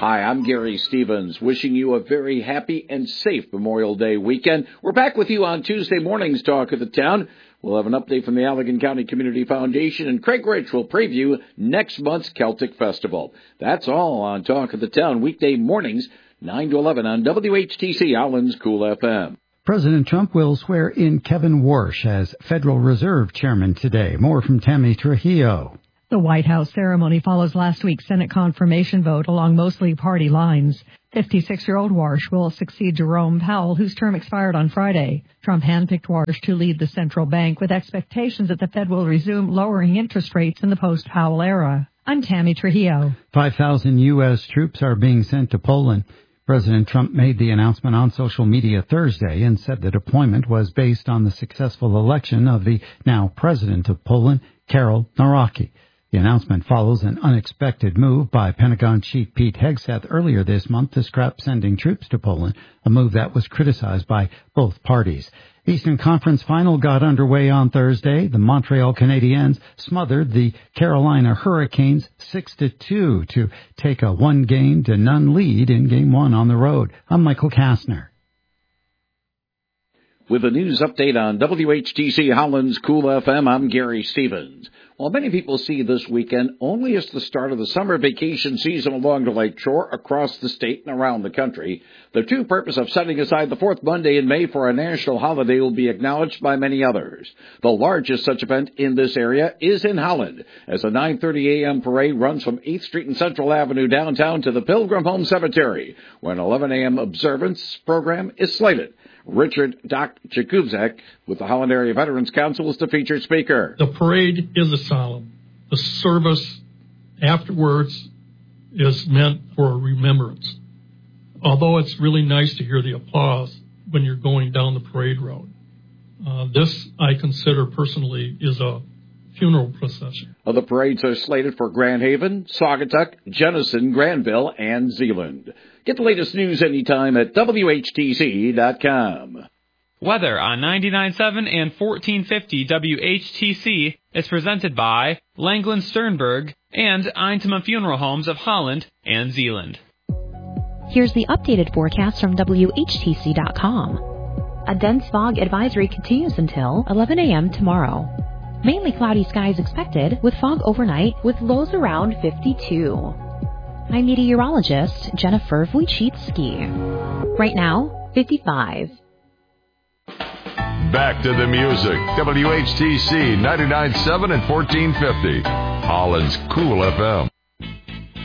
Hi, I'm Gary Stevens, wishing you a very happy and safe Memorial Day weekend. We're back with you on Tuesday morning's Talk of the Town. We'll have an update from the Allegan County Community Foundation, and Craig Rich will preview next month's Celtic Festival. That's all on Talk of the Town, weekday mornings, 9 to 11 on WHTC Allen's Cool FM. President Trump will swear in Kevin Warsh as Federal Reserve Chairman today. More from Tammy Trujillo. The White House ceremony follows last week's Senate confirmation vote along mostly party lines. 56-year-old Warsh will succeed Jerome Powell, whose term expired on Friday. Trump handpicked Warsh to lead the central bank with expectations that the Fed will resume lowering interest rates in the post-Powell era. I'm Tammy Trujillo. 5,000 U.S. troops are being sent to Poland. President Trump made the announcement on social media Thursday and said the deployment was based on the successful election of the now president of Poland, Karol Nawrocki. The announcement follows an unexpected move by Pentagon Chief Pete Hegseth earlier this month to scrap sending troops to Poland, a move that was criticized by both parties. Eastern Conference Final got underway on Thursday. The Montreal Canadiens smothered the Carolina Hurricanes 6-2 to take a 1-0 lead in Game 1 on the road. I'm Michael Kastner. With a news update on WHTC Holland's Cool FM, I'm Gary Stevens. While many people see this weekend only as the start of the summer vacation season along the lake shore across the state and around the country, the true purpose of setting aside the fourth Monday in May for a national holiday will be acknowledged by many others. The largest such event in this area is in Holland, as a 9:30 a.m. parade runs from 8th Street and Central Avenue downtown to the Pilgrim Home Cemetery, where an 11 a.m. observance program is slated. Richard Doc Jakubczak with the Holland Area Veterans Council is the featured speaker. The parade is a solemn. The service afterwards is meant for remembrance. Although it's really nice to hear the applause when you're going down the parade route. This, I consider personally, is a funeral procession. The parades are slated for Grand Haven, Saugatuck, Jenison, Granville, and Zeeland. Get the latest news anytime at WHTC.com. Weather on 99.7 and 1450 WHTC is presented by Langland Sternberg and Eintema Funeral Homes of Holland and Zeeland. Here's the updated forecast from WHTC.com. A dense fog advisory continues until 11 a.m. tomorrow. Mainly cloudy skies expected, with fog overnight, with lows around 52. I'm meteorologist Jennifer Wojcicki. Right now, 55. Back to the music. WHTC 99.7 and 1450. Holland's Cool FM.